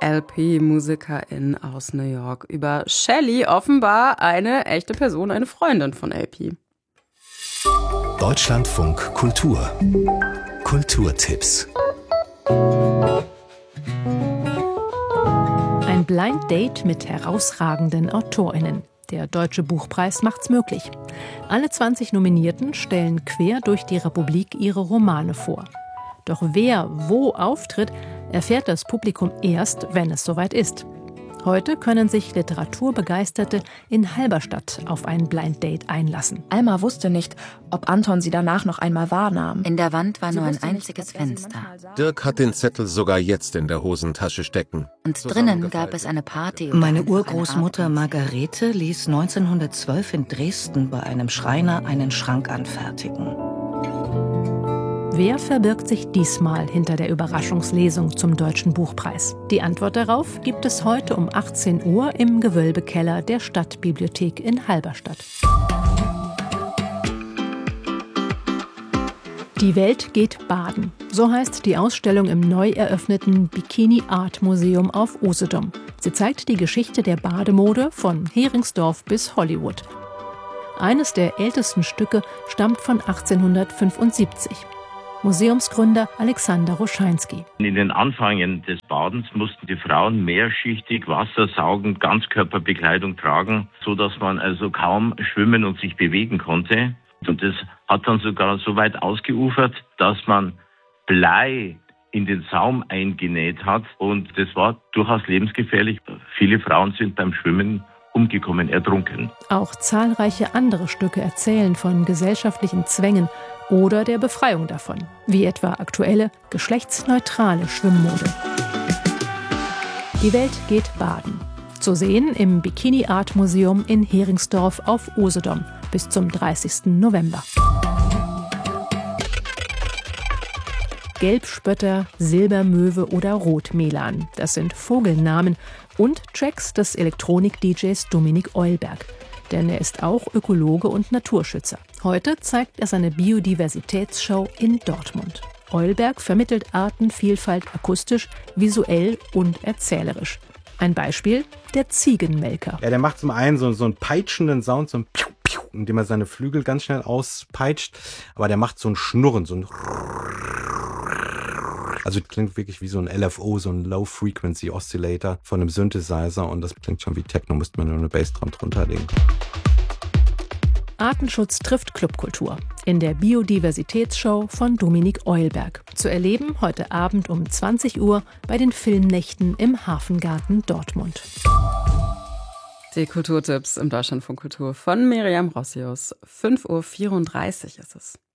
LP-Musikerin aus New York. Über Shelley, offenbar eine echte Person, eine Freundin von LP. Deutschlandfunk Kultur. Kulturtipps. Ein Blind Date mit herausragenden AutorInnen. Der Deutsche Buchpreis macht's möglich. Alle 20 Nominierten stellen quer durch die Republik ihre Romane vor. Doch wer wo auftritt, erfährt das Publikum erst, wenn es soweit ist. Heute können sich Literaturbegeisterte in Halberstadt auf ein Blind Date einlassen. Alma wusste nicht, ob Anton sie danach noch einmal wahrnahm. In der Wand war nur ein einziges Fenster. Dirk hat den Zettel sogar jetzt in der Hosentasche stecken. Und drinnen gab es eine Party. Meine Urgroßmutter Margarete ließ 1912 in Dresden bei einem Schreiner einen Schrank anfertigen. Wer verbirgt sich diesmal hinter der Überraschungslesung zum Deutschen Buchpreis? Die Antwort darauf gibt es heute um 18 Uhr im Gewölbekeller der Stadtbibliothek in Halberstadt. Die Welt geht baden. So heißt die Ausstellung im neu eröffneten Bikini Art Museum auf Usedom. Sie zeigt die Geschichte der Bademode von Heringsdorf bis Hollywood. Eines der ältesten Stücke stammt von 1875. Museumsgründer Alexander Roscheinski. In den Anfängen des Badens mussten die Frauen mehrschichtig wassersaugend Ganzkörperbekleidung tragen, sodass man also kaum schwimmen und sich bewegen konnte. Und das hat dann sogar so weit ausgeufert, dass man Blei in den Saum eingenäht hat. Und das war durchaus lebensgefährlich. Viele Frauen sind beim Schwimmen umgekommen, ertrunken. Auch zahlreiche andere Stücke erzählen von gesellschaftlichen Zwängen oder der Befreiung davon, wie etwa aktuelle, geschlechtsneutrale Schwimmmode. Die Welt geht baden. Zu sehen im Bikini Art Museum in Heringsdorf auf Usedom bis zum 30. November. Gelbspötter, Silbermöwe oder Rotmelan, das sind Vogelnamen und Tracks des Elektronik-DJs Dominik Eulberg. Denn er ist auch Ökologe und Naturschützer. Heute zeigt er seine Biodiversitätsshow in Dortmund. Eulberg vermittelt Artenvielfalt akustisch, visuell und erzählerisch. Ein Beispiel: der Ziegenmelker. Ja, der macht zum einen so einen peitschenden Sound, so ein Piu, Piu, indem er seine Flügel ganz schnell auspeitscht. Aber der macht so ein Schnurren, so ein... Also klingt wirklich wie so ein LFO, so ein Low-Frequency-Oscillator von einem Synthesizer. Und das klingt schon wie Techno, müsste man nur eine Bassdrum drunter legen. Artenschutz trifft Clubkultur. In der Biodiversitätsshow von Dominik Eulberg. Zu erleben heute Abend um 20 Uhr bei den Filmnächten im Hafengarten Dortmund. Die Kulturtipps im Deutschlandfunk Kultur von Miriam Rossius. 5:34 Uhr ist es.